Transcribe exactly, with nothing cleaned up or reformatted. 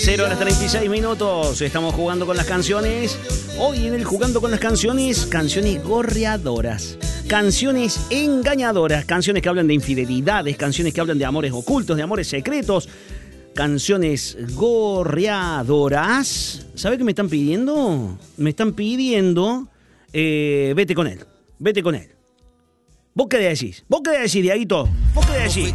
cero horas treinta y seis minutos. Estamos jugando con las canciones. Hoy en el Jugando con las Canciones, canciones gorreadoras, canciones engañadoras, canciones que hablan de infidelidades, canciones que hablan de amores ocultos, de amores secretos, canciones gorreadoras. ¿Sabe qué me están pidiendo? Me están pidiendo eh, vete con él, vete con él. ¿Vos qué decís? ¿Vos qué decís, Dieguito? ¿Vos qué decís?